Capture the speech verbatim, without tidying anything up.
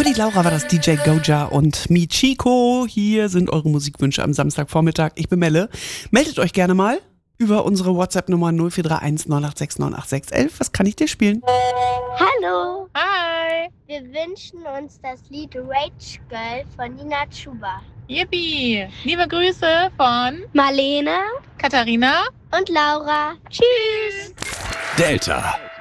Für die Laura war das D J Goja und Michiko. Hier sind eure Musikwünsche am Samstagvormittag. Ich bin Melle. Meldet euch gerne mal über unsere WhatsApp-Nummer null vier drei eins neun acht sechs neun acht sechs eins eins. Was kann ich dir spielen? Hallo. Hi. Wir wünschen uns das Lied Rage Girl von Nina Chuba. Yippie. Liebe Grüße von Marlene Katharina und Laura. Tschüss. Delta.